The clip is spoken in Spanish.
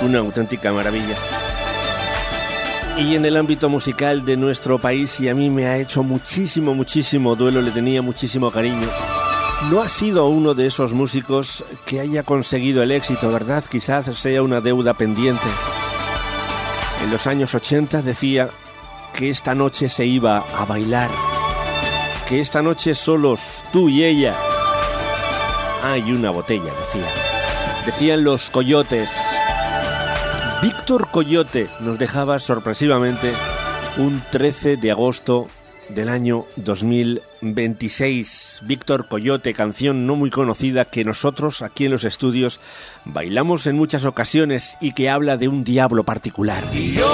Una auténtica maravilla. Y en el ámbito musical de nuestro país, y a mí me ha hecho muchísimo duelo, le tenía muchísimo cariño. No ha sido uno de esos músicos que haya conseguido el éxito, ¿verdad? Quizás sea una deuda pendiente. En los años 80 decía que esta noche se iba a bailar, que esta noche solos tú y ella. Hay una botella, decía. Decían los Coyotes. Víctor Coyote nos dejaba sorpresivamente un 13 de agosto del año 2026. Víctor Coyote, canción no muy conocida que nosotros aquí en los estudios bailamos en muchas ocasiones y que habla de un diablo particular. Y yo